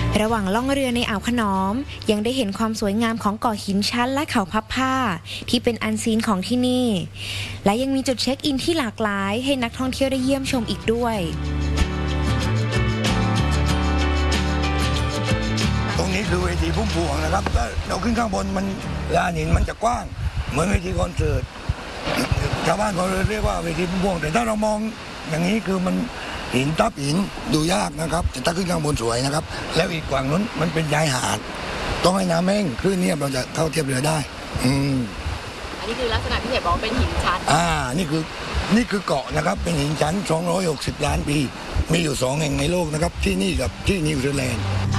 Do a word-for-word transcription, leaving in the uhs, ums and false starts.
ระหว่างล่องเรือในอ่าวขนอมยังได้เห็นความสวยงามของเกาะหินชั้นและเขาพับผ้าที่เป็นอันซีนของที่นี่และยังมีจุดเช็คอินที่หลากหลายให้นักท่องเที่ยวได้เยี่ยมชมอีกด้วยตรงนี้คือเวทีพุ่มพวงนะครับเราขึ้นข้างบนมันลานหินมันจะกว้างเหมือนเวทีคอนเสิร์ตชาวบ้านเขาเรียกว่าเวทีพุ่มพวงแต่ถ้าเรามองอย่างนี้คือมันหินทับหินดูยากนะครับแต่ถ้าขึ้นข้างบนสวยนะครับแล้วอีกฝั่งนู้นมันเป็นชายหาดต้องให้น้ำแห้งคลื่นเนียบเราจะเข้าเทียบเรือได้อืมอันนี้คือลักษณะที่เห็นบอกเป็นหินชั้นอ่านี่คือนี่คือเกาะนะครับเป็นหินชั้นสองร้อยหกสิบล้านปีมีอยู่สองแห่งในโลกนะครับที่นี่กับที่นิวซีแลนด์